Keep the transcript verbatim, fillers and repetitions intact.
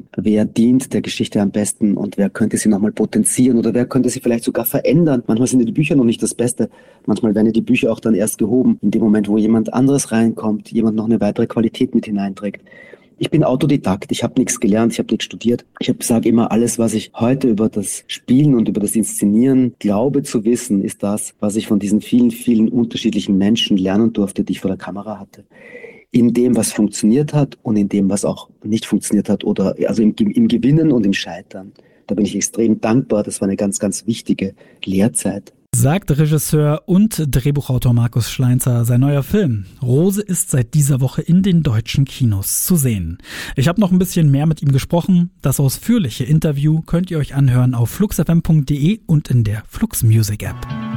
wer dient der Geschichte am besten und wer könnte sie nochmal potenzieren oder wer könnte sie vielleicht sogar verändern. Manchmal sind ja die Bücher noch nicht das Beste. Manchmal werden ja die Bücher auch dann erst gehoben, in dem Moment, wo jemand anderes reinkommt, jemand noch eine weitere Qualität mit hineinträgt. Ich bin Autodidakt, ich habe nichts gelernt, ich habe nichts studiert. Ich sage immer, alles, was ich heute über das Spielen und über das Inszenieren glaube zu wissen, ist das, was ich von diesen vielen, vielen unterschiedlichen Menschen lernen durfte, die ich vor der Kamera hatte. In dem, was funktioniert hat und in dem, was auch nicht funktioniert hat, oder also im, im Gewinnen und im Scheitern. Da bin ich extrem dankbar, das war eine ganz, ganz wichtige Lehrzeit. Sagt Regisseur und Drehbuchautor Markus Schleinzer. Sein neuer Film Rose ist seit dieser Woche in den deutschen Kinos zu sehen. Ich habe noch ein bisschen mehr mit ihm gesprochen. Das ausführliche Interview könnt ihr euch anhören auf flux f m punkt d e und in der Flux Music App.